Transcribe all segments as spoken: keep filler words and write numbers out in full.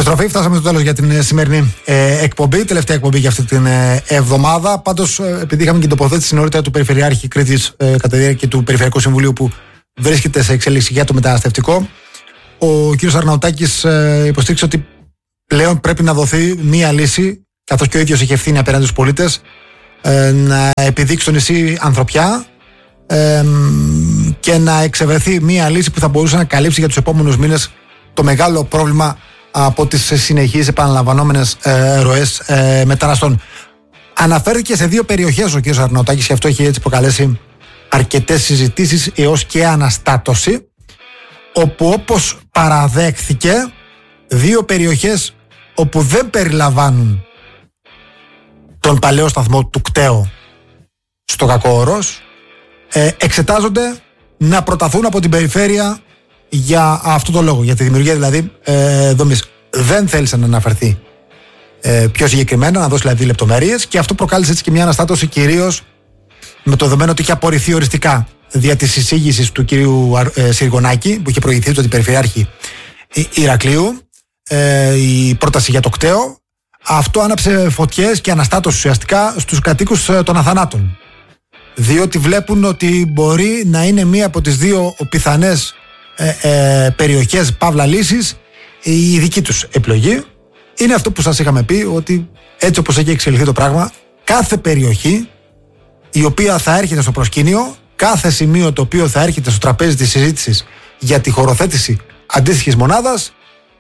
Επιστροφή, φτάσαμε στο τέλος για την σημερινή ε, εκπομπή, τελευταία εκπομπή για αυτή την ε, εβδομάδα. Πάντως, ε, επειδή είχαμε και την τοποθέτηση νωρίτερα του Περιφερειάρχη Κρήτης ε, κατά τη διάρκεια του Περιφερειακού Συμβουλίου που βρίσκεται σε εξέλιξη για το μεταναστευτικό, ο κ. Αρναουτάκης ε, υποστήριξε ότι πλέον πρέπει να δοθεί μία λύση, καθώς και ο ίδιος έχει ευθύνη απέναντι στους πολίτες, ε, να επιδείξει το νησί ανθρωπιά ε, και να εξευρεθεί μία λύση που θα μπορούσε να καλύψει για τους επόμενους μήνες το μεγάλο πρόβλημα από τις συνεχείς επαναλαμβανόμενες ε, ροές ε, μεταναστών. Αναφέρθηκε σε δύο περιοχές ο κ. Αρναουτάκης και αυτό έχει έτσι προκαλέσει αρκετές συζητήσεις έως και αναστάτωση, όπου όπως παραδέχθηκε, δύο περιοχές όπου δεν περιλαμβάνουν τον παλαιό σταθμό του ΚΤΕΟ στο Κακόωρος ε, εξετάζονται να προταθούν από την περιφέρεια για αυτό το λόγο, για τη δημιουργία δηλαδή ε, δομής. Δεν θέλησε να αναφερθεί ε, πιο συγκεκριμένα, να δώσει δηλαδή λεπτομέρειες, και αυτό προκάλεσε έτσι και μια αναστάτωση, κυρίως με το δεδομένο ότι είχε απορριφθεί οριστικά δια της εισήγησης του κυρίου ε, Συργωνάκη, που είχε προηγηθεί τον Περιφερειάρχη Ηρακλείου, ε, η πρόταση για το ΚΤΕΟ. Αυτό άναψε φωτιές και αναστάτωση ουσιαστικά στους κατοίκους ε, των Αθανάτων, διότι βλέπουν ότι μπορεί να είναι μία από τις δύο πιθανές ε, ε, περιοχές παύλα λύσης η δική τους επιλογή. Είναι αυτό που σας είχαμε πει, ότι έτσι όπως έχει εξελιχθεί το πράγμα, κάθε περιοχή η οποία θα έρχεται στο προσκήνιο, κάθε σημείο το οποίο θα έρχεται στο τραπέζι της συζήτησης για τη χωροθέτηση αντίστοιχης μονάδας,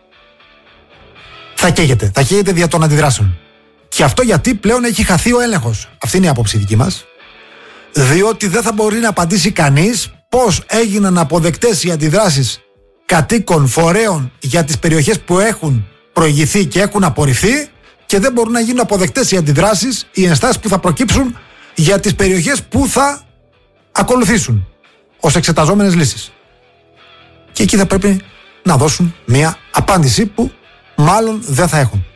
θα καίγεται. Θα καίγεται δια των αντιδράσεων. Και αυτό γιατί πλέον έχει χαθεί ο έλεγχος. Αυτή είναι η άποψη δική μας. Διότι δεν θα μπορεί να απαντήσει κανείς πώς έγιναν αποδεκτές οι αντιδράσεις κατοίκων, φορέων για τις περιοχές που έχουν προηγηθεί και έχουν απορριφθεί, και δεν μπορούν να γίνουν αποδεκτές οι αντιδράσεις, οι ενστάσεις που θα προκύψουν για τις περιοχές που θα ακολουθήσουν ως εξεταζόμενες λύσεις. Και εκεί θα πρέπει να δώσουν μια απάντηση που μάλλον δεν θα έχουν.